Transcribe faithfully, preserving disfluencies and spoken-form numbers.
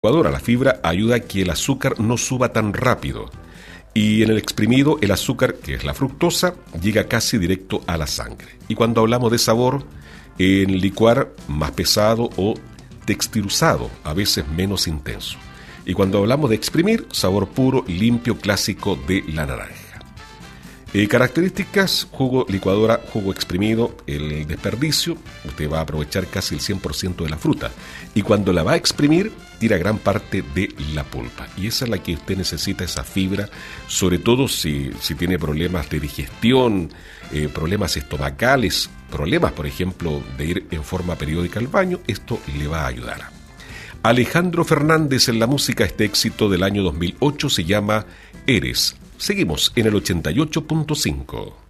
La fibra ayuda a que el azúcar no suba tan rápido. Y en el exprimido, el azúcar, que es la fructosa, llega casi directo a la sangre. Y cuando hablamos de sabor, en licuar más pesado o texturizado, a veces menos intenso. Y cuando hablamos de exprimir, sabor puro, limpio, clásico de la naranja. Eh, características: jugo licuadora, jugo exprimido, el desperdicio, usted va a aprovechar casi el cien por ciento de la fruta, y cuando la va a exprimir, tira gran parte de la pulpa, y esa es la que usted necesita, esa fibra, sobre todo si, si tiene problemas de digestión, eh, problemas estomacales, problemas, por ejemplo, de ir en forma periódica al baño. Esto le va a ayudar. Alejandro Fernández en la música, este éxito del año dos mil ocho se llama Eres. Seguimos en el ochenta y ocho punto cinco.